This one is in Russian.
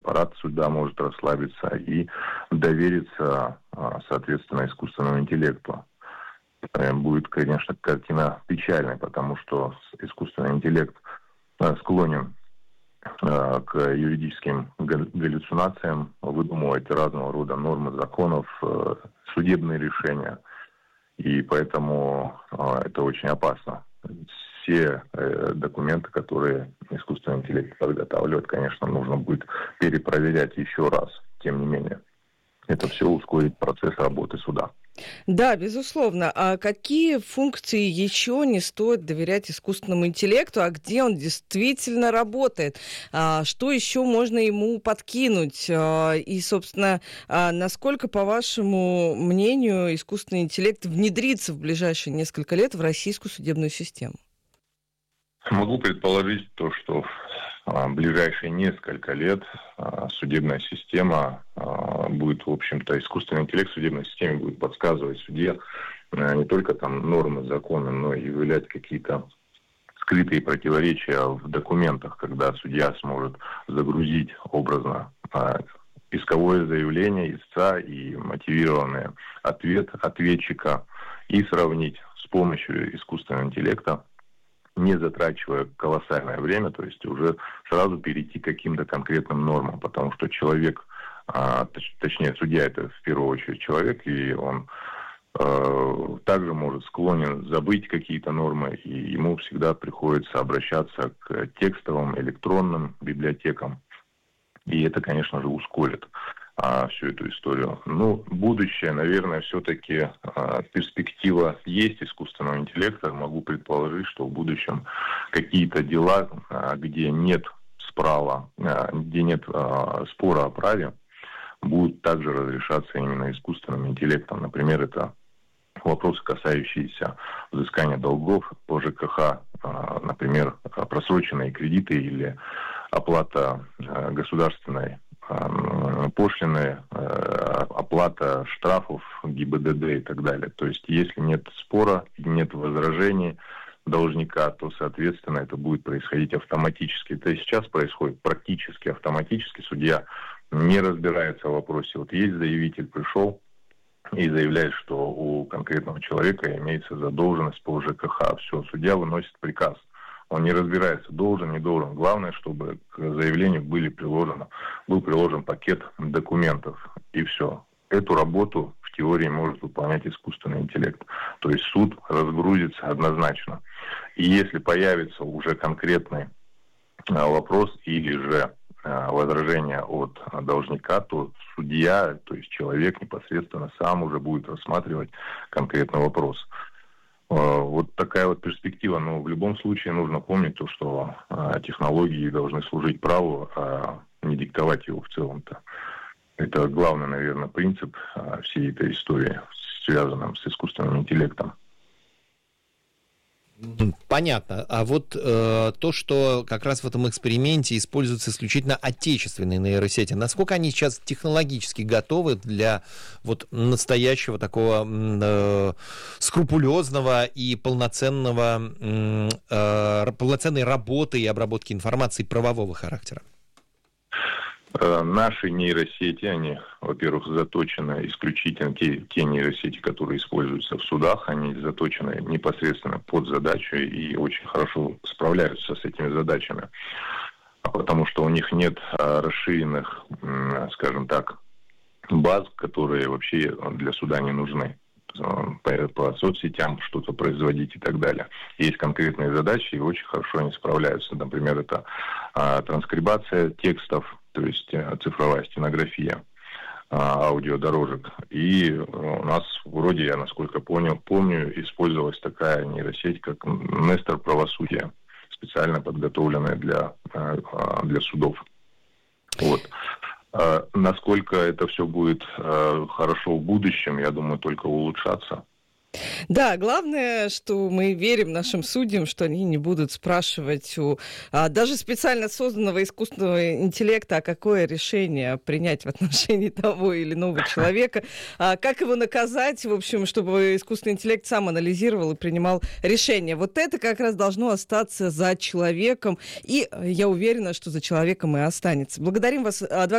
аппарат суда может расслабиться и довериться, соответственно, искусственному интеллекту. Будет, конечно, картина печальной, потому что искусственный интеллект склонен к юридическим галлюцинациям, выдумывать разного рода нормы законов, судебные решения. И поэтому это очень опасно. Все документы, которые искусственный интеллект подготавливает, конечно, нужно будет перепроверять еще раз. Тем не менее, это все ускорит процесс работы суда. Да, безусловно. А какие функции еще не стоит доверять искусственному интеллекту, а где он действительно работает? Что еще можно ему подкинуть? И, собственно, насколько, по вашему мнению, искусственный интеллект внедрится в ближайшие несколько лет в российскую судебную систему? Могу предположить то, что в ближайшие несколько лет судебная система будет, в общем-то, искусственный интеллект в судебной системе будет подсказывать судье не только там нормы закона, но и выявлять какие-то скрытые противоречия в документах, когда судья сможет загрузить образно исковое заявление истца и мотивированный ответ ответчика и сравнить с помощью искусственного интеллекта, не затрачивая колоссальное время, то есть уже сразу перейти к каким-то конкретным нормам, потому что человек, точнее судья это в первую очередь человек, и он также может склонен забыть какие-то нормы, и ему всегда приходится обращаться к текстовым, электронным библиотекам. И это, конечно же, ускорит всю эту историю. Ну, будущее, наверное, все-таки перспектива есть искусственного интеллекта. Могу предположить, что в будущем какие-то дела, где нет спора о праве, будут также разрешаться именно искусственным интеллектом. Например, это вопросы, касающиеся взыскания долгов по ЖКХ, например, просроченные кредиты или оплата государственной пошлины, оплата штрафов, ГИБДД и так далее. То есть, если нет спора, нет возражений должника, то, соответственно, это будет происходить автоматически. Это и сейчас происходит практически автоматически. Судья не разбирается в вопросе. Вот есть заявитель, пришел и заявляет, что у конкретного человека имеется задолженность по ЖКХ. Все, судья выносит приказ. Он не разбирается, должен, не должен. Главное, чтобы к заявлению был приложен пакет документов. И все. Эту работу в теории может выполнять искусственный интеллект. То есть суд разгрузится однозначно. И если появится уже конкретный вопрос или же возражение от должника, то судья, то есть человек непосредственно сам уже будет рассматривать конкретный вопрос. Вот такая вот перспектива. Но в любом случае нужно помнить то, что технологии должны служить праву, а не диктовать его в целом-то. Это главный, наверное, принцип всей этой истории, связанном с искусственным интеллектом. Понятно. А вот то, что как раз в этом эксперименте используются исключительно отечественные нейросети, насколько они сейчас технологически готовы для вот настоящего такого скрупулезного и полноценной работы и обработки информации правового характера? Наши нейросети, они, во-первых, заточены исключительно, те нейросети, которые используются в судах, они заточены непосредственно под задачу и очень хорошо справляются с этими задачами, потому что у них нет расширенных, скажем так, баз, которые вообще для суда не нужны. По соцсетям что-то производить и так далее. Есть конкретные задачи, и очень хорошо они справляются. Например, это транскрибация текстов, то есть цифровая стенография аудиодорожек. И у нас вроде, я насколько помню, использовалась такая нейросеть, как Нестор правосудия, специально подготовленная для судов. Вот. Насколько это все будет хорошо в будущем, я думаю, только улучшаться. Да, главное, что мы верим нашим судьям, что они не будут спрашивать у даже специально созданного искусственного интеллекта, а какое решение принять в отношении того или иного человека, как его наказать, в общем, чтобы искусственный интеллект сам анализировал и принимал решение. Вот это как раз должно остаться за человеком, и я уверена, что за человеком и останется. Благодарим вас, адвокат